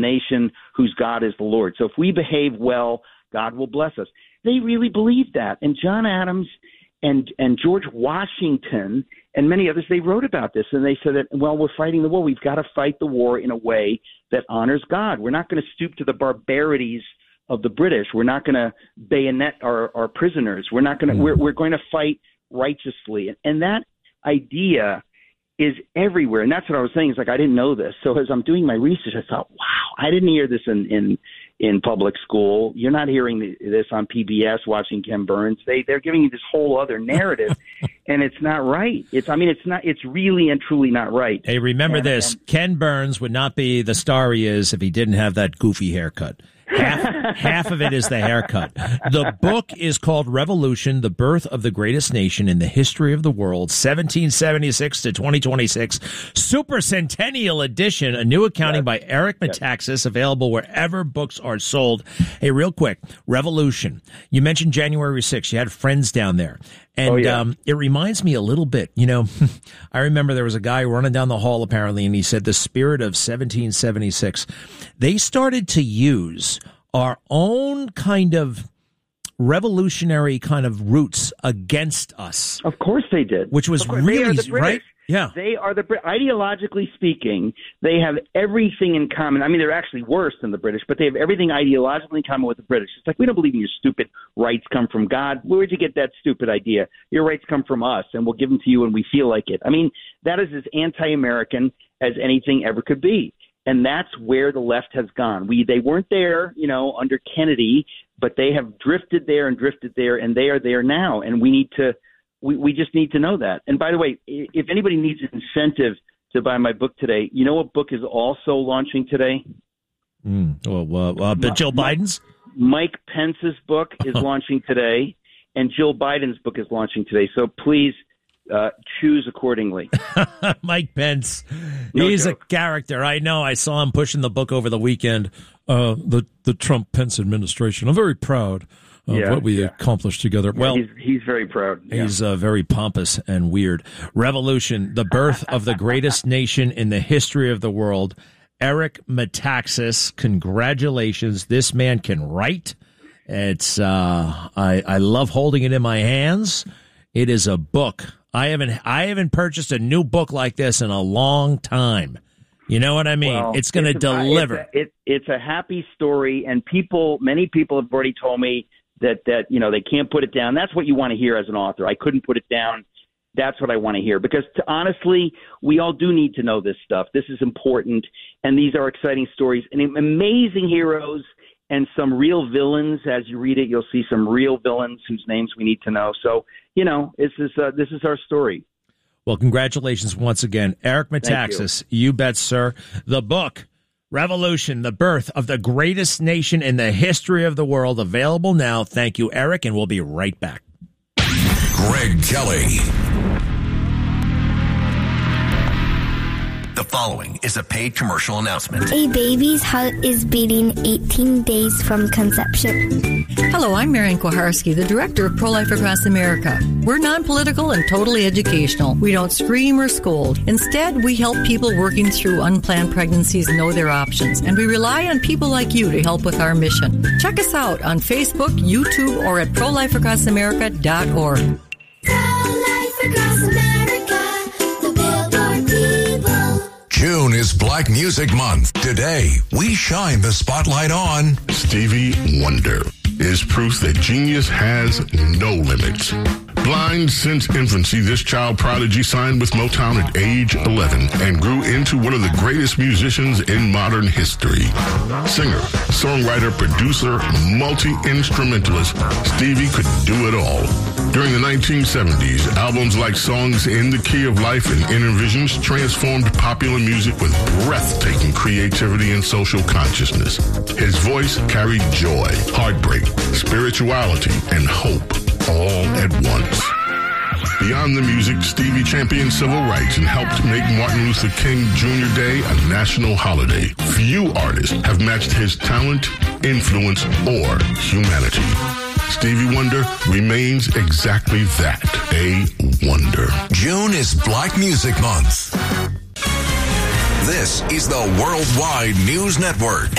nation whose God is the Lord. So if we behave well, God will bless us. They really believed that. And John Adams and George Washington and many others, they wrote about this, and they said that, well, we're fighting the war. We've got to fight the war in a way that honors God. We're not going to stoop to the barbarities of the British. We're not going to bayonet our prisoners. We're not going to. We're going to fight righteously, and that idea is everywhere. And that's what I was saying. Is like I didn't know this. So as I'm doing my research, I thought, wow, I didn't hear this in public school. You're not hearing this on PBS watching Ken Burns. They're giving you this whole other narrative, and it's not right. It's really and truly not right. Hey, remember this: Ken Burns would not be the star he is if he didn't have that goofy haircut. Half of it is the haircut. The book is called Revolution, the Birth of the Greatest Nation in the History of the World, 1776 to 2026. Super Centennial Edition, a new accounting by Eric Metaxas, available wherever books are sold. Hey, real quick, Revolution. You mentioned January 6th. You had friends down there. And it reminds me a little bit, I remember there was a guy running down the hall apparently, and he said the spirit of 1776. They started to use our own kind of revolutionary kind of roots against us. Of course they did. Which was really, right? Yeah. They are ideologically speaking, they have everything in common. I mean, they're actually worse than the British, but they have everything ideologically in common with the British. It's like, we don't believe in your stupid rights come from God. Where'd you get that stupid idea? Your rights come from us, and we'll give them to you when we feel like it. I mean, that is as anti-American as anything ever could be. And that's where the left has gone. They weren't there, under Kennedy, but they have drifted there, and they are there now. And we just need to know that. And by the way, if anybody needs incentive to buy my book today, you know what book is also launching today? Jill Biden's? Mike Pence's book is launching today, and Jill Biden's book is launching today. So please choose accordingly. Mike Pence, he's a character. I know. I saw him pushing the book over the weekend. The Trump-Pence administration. I'm very proud of what we accomplished together. Well, he's very proud. He's very pompous and weird. Revolution, the birth of the greatest nation in the history of the world. Eric Metaxas, congratulations. This man can write. It's I love holding it in my hands. It is a book. I haven't purchased a new book like this in a long time. You know what I mean? Well, it's going to deliver. It's a happy story, and many people have already told me that they can't put it down. That's what you want to hear as an author. I couldn't put it down. That's what I want to hear, because honestly, we all do need to know this stuff. This is important, and these are exciting stories and amazing heroes and some real villains. As you read it, you'll see some real villains whose names we need to know. So, this is our story. Well, congratulations once again, Eric Metaxas. You bet, sir. The book, Revolution, the Birth of the Greatest Nation in the History of the World, available now. Thank you, Eric, and we'll be right back. Greg Kelly. The following is a paid commercial announcement. A baby's heart is beating 18 days from conception. Hello, I'm Marian Kuharski, the director of Pro-Life Across America. We're non-political and totally educational. We don't scream or scold. Instead, we help people working through unplanned pregnancies know their options, and we rely on people like you to help with our mission. Check us out on Facebook, YouTube, or at prolifeacrossamerica.org. Pro-Life Across America, the Billboard people. June is Black Music Month. Today, we shine the spotlight on Stevie Wonder is proof that genius has no limits. Blind since infancy, this child prodigy signed with Motown at age 11 and grew into one of the greatest musicians in modern history. Singer, songwriter, producer, multi-instrumentalist, Stevie could do it all. During the 1970s, albums like Songs in the Key of Life and Inner Visions transformed popular music with breathtaking creativity and social consciousness. His voice carried joy, heartbreak, spirituality, and hope all at once. Beyond the music, Stevie championed civil rights and helped make Martin Luther King Jr. Day a national holiday. Few artists have matched his talent, influence, or humanity. Stevie Wonder remains exactly that, a wonder. June is Black Music Month. This is the Worldwide News Network.